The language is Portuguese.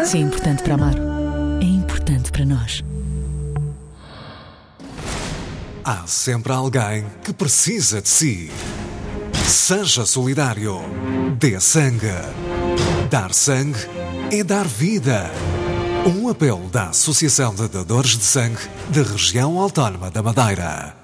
Se é importante para amar, é importante para nós. Há sempre alguém que precisa de si. Seja solidário. Dê sangue. Dar sangue é dar vida. Um apelo da Associação de Dadores de Sangue da Região Autónoma da Madeira.